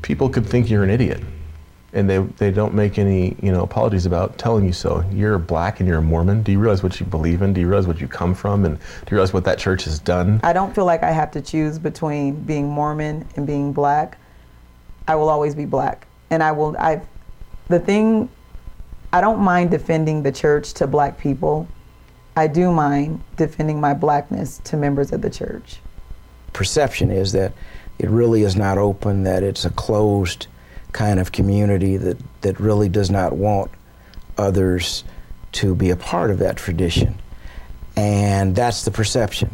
people could think you're an idiot. And they don't make any, apologies about telling you so. You're black and you're a Mormon. Do you realize what you believe in? Do you realize what you come from? And do you realize what that church has done? I don't feel like I have to choose between being Mormon and being black. I will always be black. And I don't mind defending the church to black people. I do mind defending my blackness to members of the church. Perception is that it really is not open, that it's a closed kind of community that really does not want others to be a part of that tradition. And that's the perception,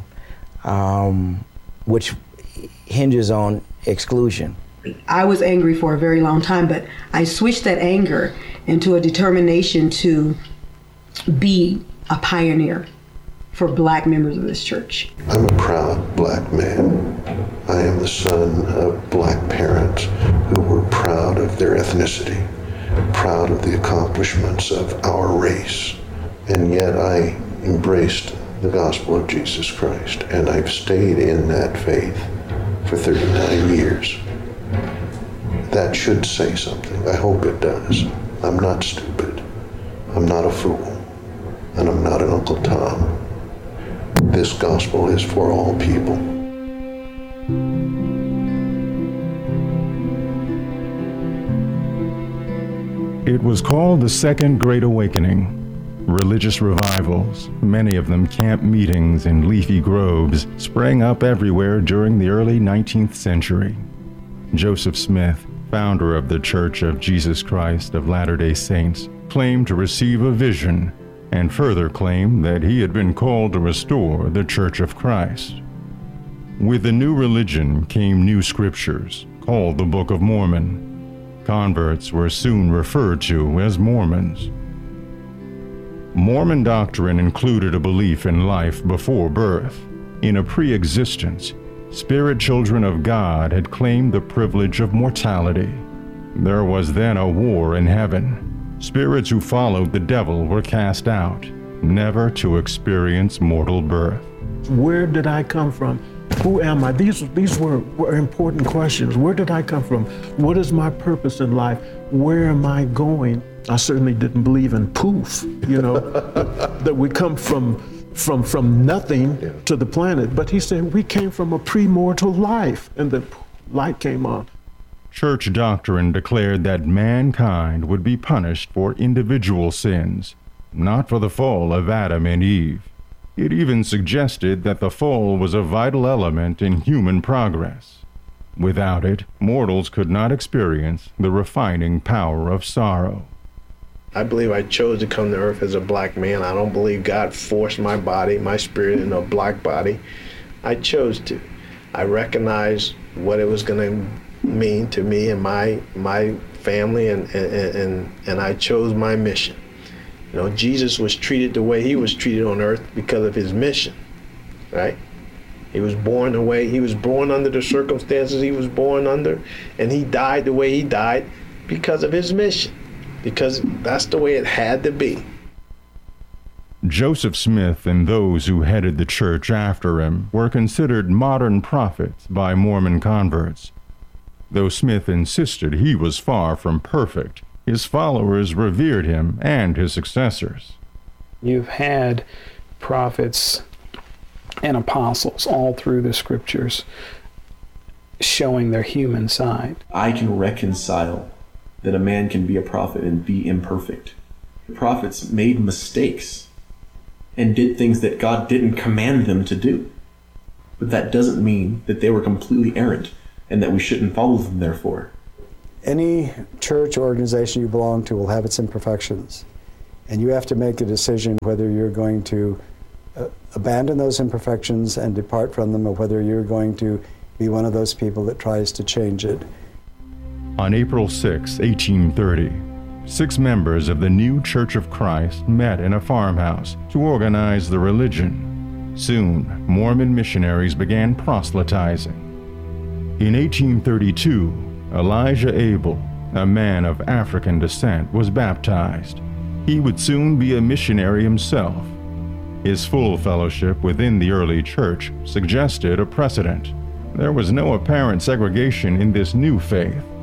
which hinges on exclusion. I was angry for a very long time, but I switched that anger into a determination to be a pioneer for black members of this church. I'm a proud black man. I am the son of black parents who were proud of their ethnicity, proud of the accomplishments of our race, and yet I embraced the gospel of Jesus Christ, and I've stayed in that faith for 39 years. That should say something. I hope it does. I'm not stupid. I'm not a fool. And I'm not an Uncle Tom. This gospel is for all people. It was called the Second Great Awakening. Religious revivals, many of them camp meetings in leafy groves, sprang up everywhere during the early 19th century. Joseph Smith, founder of the Church of Jesus Christ of Latter-day Saints, claimed to receive a vision and further claimed that he had been called to restore the Church of Christ. With the new religion came new scriptures, called the Book of Mormon. Converts were soon referred to as Mormons. Mormon doctrine included a belief in life before birth. In a pre-existence, spirit children of God had claimed the privilege of mortality. There was then a war in heaven. Spirits who followed the devil were cast out, never to experience mortal birth. Where did I come from? Who am I? These were important questions. Where did I come from? What is my purpose in life? Where am I going? I certainly didn't believe in poof, that we come from nothing to the planet. But he said we came from a pre-mortal life, and the light came on. Church doctrine declared that mankind would be punished for individual sins, not for the fall of Adam and Eve. It even suggested that the fall was a vital element in human progress. Without it, mortals could not experience the refining power of sorrow. I believe I chose to come to earth as a black man. I don't believe God forced my body, my spirit, in a black body. I chose to. I recognized what it was going to mean to me and my family, and I chose my mission. Jesus was treated the way he was treated on earth because of his mission, right? He was born under the circumstances he was born under, and he died the way he died because of his mission, because that's the way it had to be. Joseph Smith and those who headed the church after him were considered modern prophets by Mormon converts. Though Smith insisted he was far from perfect, his followers revered him and his successors. You've had prophets and apostles all through the scriptures showing their human side. I can reconcile that a man can be a prophet and be imperfect. The prophets made mistakes and did things that God didn't command them to do. But that doesn't mean that they were completely errant and that we shouldn't follow them therefore. Any church or organization you belong to will have its imperfections, and you have to make a decision whether you're going to abandon those imperfections and depart from them, or whether you're going to be one of those people that tries to change it. On April 6, 1830, 6 members of the new Church of Christ met in a farmhouse to organize the religion. Soon, Mormon missionaries began proselytizing. In 1832, Elijah Abel, a man of African descent, was baptized. He would soon be a missionary himself. His full fellowship within the early church suggested a precedent. There was no apparent segregation in this new faith.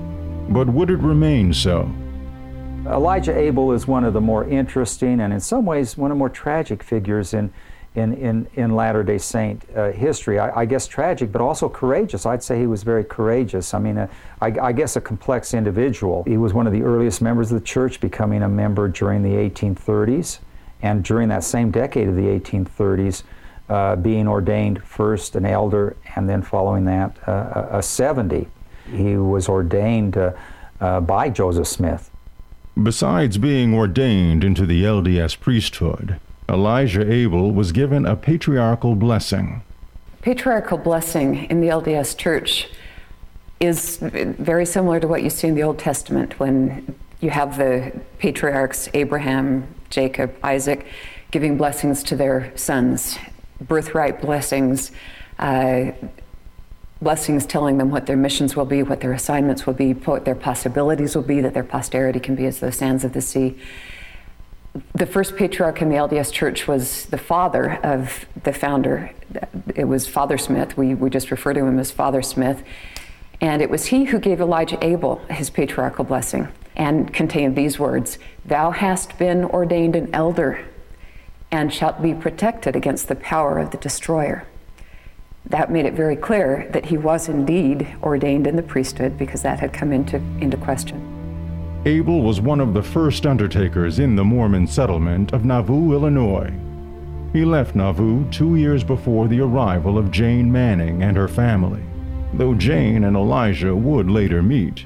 But would it remain so? Elijah Abel is one of the more interesting and in some ways one of the more tragic figures in Latter-day Saint history. I guess tragic, but also courageous. I'd say he was very courageous. I mean, I guess a complex individual. He was one of the earliest members of the church, becoming a member during the 1830s, and during that same decade of the 1830s, being ordained first an elder, and then following that a 70. He was ordained by Joseph Smith. Besides being ordained into the LDS priesthood, Elijah Abel was given a patriarchal blessing. Patriarchal blessing in the LDS Church is very similar to what you see in the Old Testament when you have the patriarchs Abraham, Jacob, Isaac giving blessings to their sons, birthright blessings, blessings telling them what their missions will be, what their assignments will be, what their possibilities will be, that their posterity can be as the sands of the sea. The first patriarch in the LDS Church was the father of the founder. It was Father Smith. We just refer to him as Father Smith. And it was he who gave Elijah Abel his patriarchal blessing and contained these words, "Thou hast been ordained an elder and shalt be protected against the power of the destroyer." That made it very clear that he was indeed ordained in the priesthood, because that had come into question. Abel was one of the first undertakers in the Mormon settlement of Nauvoo, Illinois. He left Nauvoo 2 years before the arrival of Jane Manning and her family, though Jane and Elijah would later meet.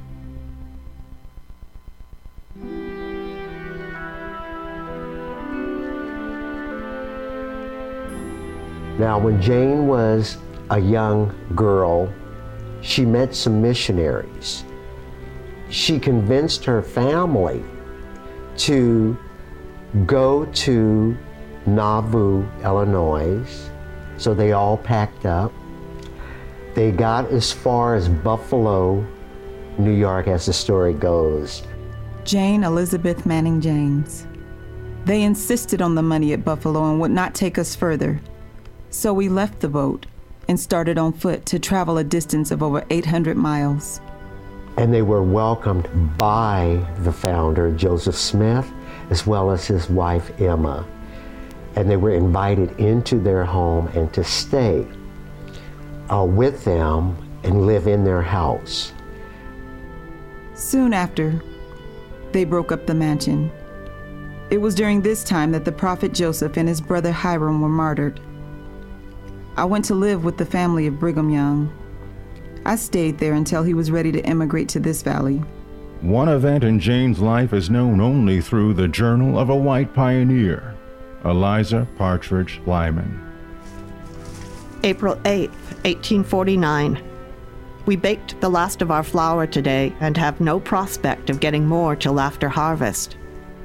Now, when Jane was a young girl, she met some missionaries. She convinced her family to go to Nauvoo, Illinois. So they all packed up. They got as far as Buffalo, New York, as the story goes. Jane Elizabeth Manning James. They insisted on the money at Buffalo and would not take us further. So we left the boat and started on foot to travel a distance of over 800 miles. And they were welcomed by the founder, Joseph Smith, as well as his wife, Emma. And they were invited into their home and to stay with them and live in their house. Soon after, they broke up the mansion. It was during this time that the prophet Joseph and his brother Hiram were martyred. I went to live with the family of Brigham Young. I stayed there until he was ready to immigrate to this valley. One event in Jane's life is known only through the Journal of a White Pioneer, Eliza Partridge Lyman. April 8, 1849. We baked the last of our flour today and have no prospect of getting more till after harvest.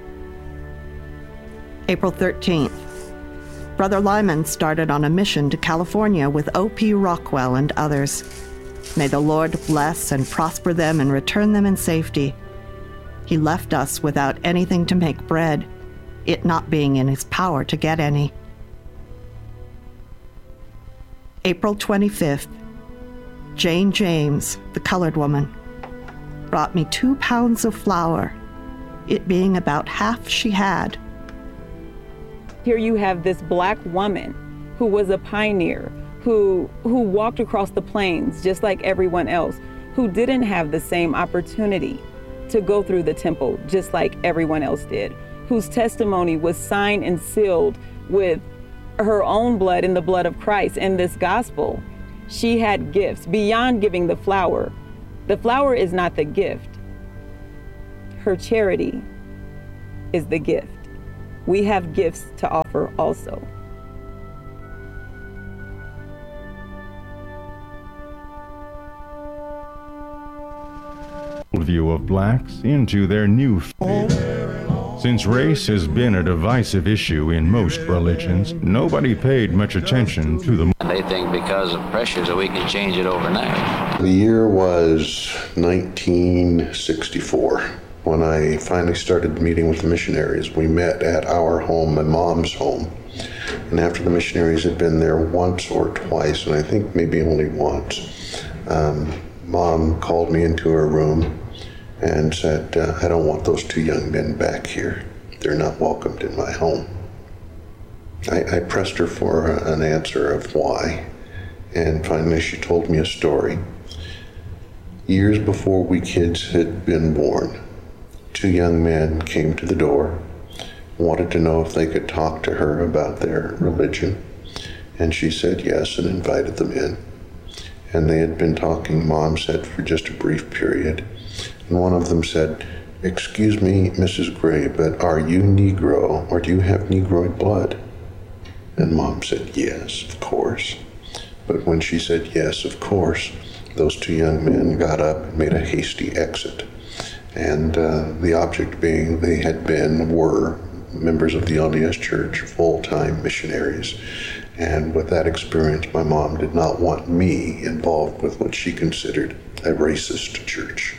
April 13th. Brother Lyman started on a mission to California with O.P. Rockwell and others. May the Lord bless and prosper them and return them in safety. He left us without anything to make bread, it not being in his power to get any. April 25th. Jane James, the colored woman, brought me 2 pounds of flour, it being about half she had. Here you have this black woman who was a pioneer, who walked across the plains just like everyone else, who didn't have the same opportunity to go through the temple just like everyone else did, whose testimony was signed and sealed with her own blood and the blood of Christ in this gospel. She had gifts beyond giving the flour. The flour is not the gift. Her charity is the gift. We have gifts to offer also. View of blacks into their new Since race has been a divisive issue in most religions, nobody paid much attention to them. They think because of pressures that we can change it overnight. The year was 1964 when I finally started meeting with the missionaries. We met at our home, my mom's home. And after the missionaries had been there once or twice, and I think maybe only once, Mom called me into her room and said, I don't want those two young men back here. They're not welcomed in my home. I pressed her for an answer of why, and finally she told me a story. Years before we kids had been born, two young men came to the door, wanted to know if they could talk to her about their religion, and she said yes and invited them in. And they had been talking, Mom said, for just a brief period. And one of them said, excuse me, Mrs. Gray, but are you Negro, or do you have Negroid blood? And Mom said, yes, of course. But when she said yes, of course, those two young men got up and made a hasty exit. And the object being they were members of the LDS Church, full-time missionaries. And with that experience, my mom did not want me involved with what she considered a racist church.